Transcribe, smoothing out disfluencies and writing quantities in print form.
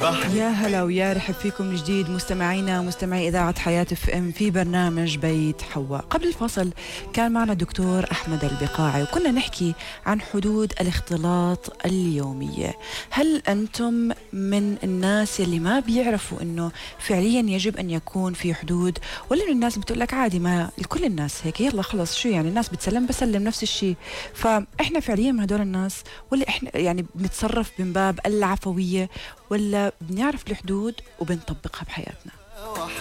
يا هلا ويا رحب فيكم من جديد مستمعينا مستمعي إذاعة حياة اف ام في برنامج بيت حواء. قبل الفصل كان معنا الدكتور أحمد البقاعي وكنا نحكي عن حدود الاختلاط اليومية. هل أنتم من الناس اللي ما بيعرفوا أنه فعليا يجب أن يكون في حدود، ولا إنه الناس بتقول لك عادي ما كل الناس هيك يلا خلص شو يعني الناس بتسلم بسلم نفس الشيء؟ فإحنا فعليا من هدول الناس، ولا إحنا يعني بنتصرف من باب العفوية، ولا بنعرف الحدود وبنطبقها بحياتنا؟